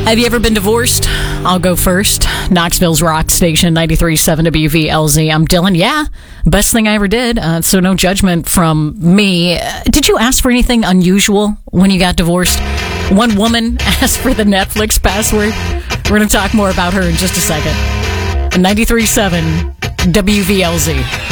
Have you ever been divorced? I'll go first. Knoxville's rock station, 93.7 WVLZ. I'm Dylan. Yeah, best thing I ever did. So no judgment from me. Did you ask for anything unusual when you got divorced? One woman asked for the Netflix password. We're going to talk more about her in just a second. 93.7 WVLZ.